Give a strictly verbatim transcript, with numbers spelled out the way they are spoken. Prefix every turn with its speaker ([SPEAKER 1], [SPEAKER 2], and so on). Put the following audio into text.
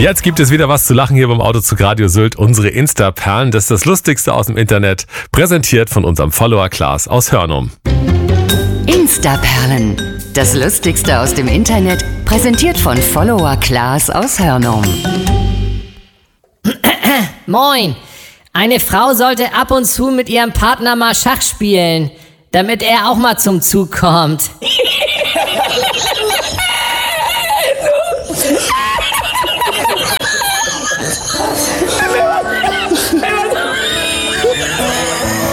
[SPEAKER 1] Jetzt gibt es wieder was zu lachen hier beim Autozug Radio Sylt. Unsere Insta-Perlen, das ist das Lustigste aus dem Internet, präsentiert von unserem Follower Klaas aus Hörnum.
[SPEAKER 2] Insta-Perlen, das Lustigste aus dem Internet, präsentiert von Follower Klaas aus Hörnum.
[SPEAKER 3] Moin! Eine Frau sollte ab und zu mit ihrem Partner mal Schach spielen, damit er auch mal zum Zug kommt.